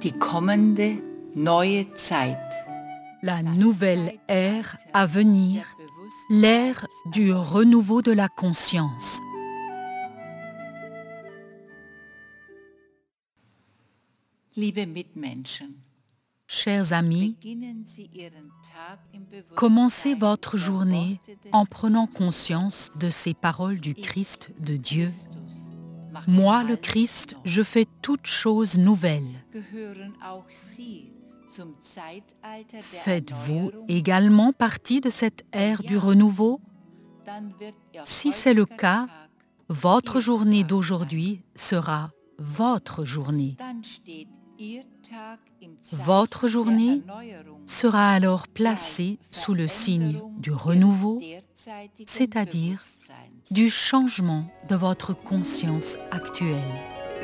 Die kommende neue Zeit. La nouvelle ère à venir, l'ère du renouveau de la conscience. Liebe Mitmenschen, Chers amis, beginnen Sie Ihren Tag im commencez Bewusstsein votre der journée Worte des en prenant Christus. conscience de ces paroles du Christ de Dieu. Christus mache Moi, le alles Christ, neu. je fais toutes choses nouvelles. Gehören auch Sie zum Zeitalter der Faites-vous Erneuerung? également partie de cette ère du renouveau? Dann wird Ihr Si c'est le heutiger cas, Tag votre Ihr journée Tag d'aujourd'hui sera votre journée. sein. Dann steht Ihr Tag im Votre Zeichen journée der Erneuerung. sera alors placée sous le signe du renouveau, c'est-à-dire du changement de votre conscience actuelle.